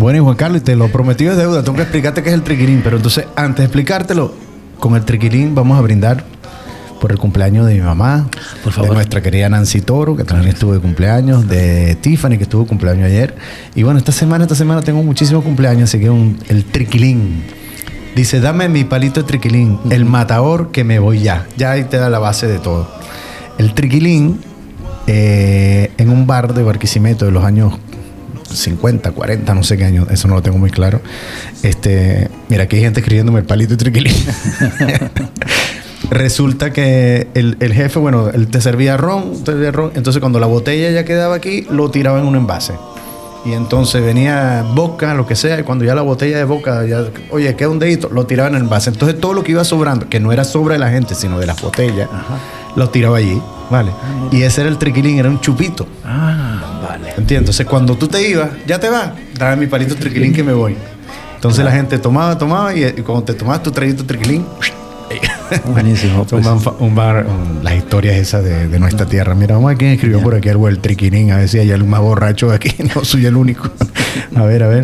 Bueno, y Juan Carlos, te lo prometí es deuda. Tengo que explicarte qué es el triquilín. Pero entonces, antes de explicártelo, con el triquilín vamos a brindar por el cumpleaños de mi mamá, por favor, de nuestra querida Nancy Toro, que también estuvo de cumpleaños, de Tiffany, que estuvo de cumpleaños ayer. Y bueno, esta semana tengo muchísimos cumpleaños, así que el triquilín. Dice, dame mi palito de triquilín, el matador que me voy ya. Ya ahí te da la base de todo. El triquilín, en un bar de Barquisimeto de los años 50, 40, no sé qué año, eso no lo tengo muy claro. Mira, aquí hay gente escribiéndome el palito de triquilín. Resulta que el jefe, bueno, él te servía ron, entonces cuando la botella ya quedaba aquí, lo tiraba en un envase. Y entonces venía vodka, lo que sea, y cuando ya la botella de vodka, ya, oye, queda un dedito, lo tiraba en el envase. Entonces todo lo que iba sobrando, que no era sobre de la gente, sino de las botellas, lo tiraba allí, ¿vale? Y ese era el triquilín, era un chupito. Vale. ¿Entiendes? Entonces cuando tú te ibas, ya te vas, dame mi palito de triquilín que me voy. Entonces la gente tomaba, y cuando te tomabas tu traguito de triquilín, buenísimo. Pues. Las historias esas de nuestra tierra. Mira, vamos a ver quién escribió por aquí algo del triquilín. A ver si hay algún más borracho de aquí. No soy el único. A ver.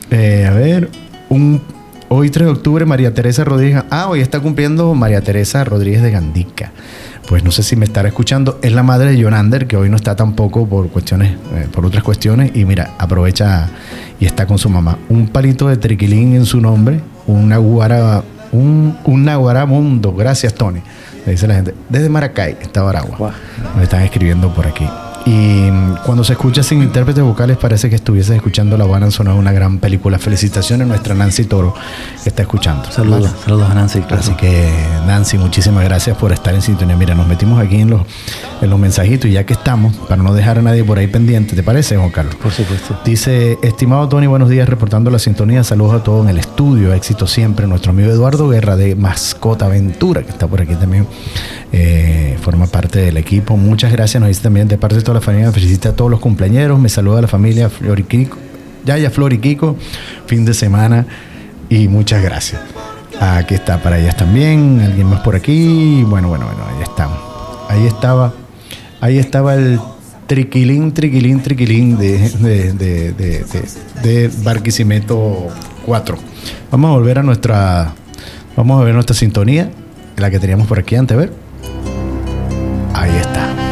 Hoy 3 de octubre, María Teresa Rodríguez. Hoy está cumpliendo María Teresa Rodríguez de Gandica. Pues no sé si me estará escuchando. Es la madre de Jonander, que hoy no está tampoco por otras cuestiones. Y mira, aprovecha y está con su mamá. Un palito de triquilín en su nombre. Un Naguaramundo. Gracias, Tony. Le dice la gente. Desde Maracay, Estado Aragua. Wow. Me están escribiendo por aquí. Y cuando se escucha sin intérpretes vocales parece que estuvieses escuchando La Banda Sonora, una gran película. Felicitaciones a nuestra Nancy Toro que está escuchando. Saludos a Nancy. Claro. Así que Nancy, muchísimas gracias por estar en sintonía. Mira, nos metimos aquí en los mensajitos y ya que estamos, para no dejar a nadie por ahí pendiente, ¿te parece, Juan Carlos? Por supuesto. Dice, estimado Tony, buenos días, reportando la sintonía. Saludos a todos en el estudio, éxito siempre. Nuestro amigo Eduardo Guerra de Mascota Aventura, que está por aquí también, forma parte del equipo. Muchas gracias, nos dice también de parte de toda la familia, me felicita a todos los cumpleañeros, me saluda a la familia Flor y Kiko, Yaya, Flor y Kiko, fin de semana y muchas gracias. Aquí está para ellas también, alguien más por aquí, bueno, ahí estamos. Ahí estaba el triquilín de Barquisimeto 4. Vamos a ver nuestra sintonía, la que teníamos por aquí antes, a ver. Ahí está.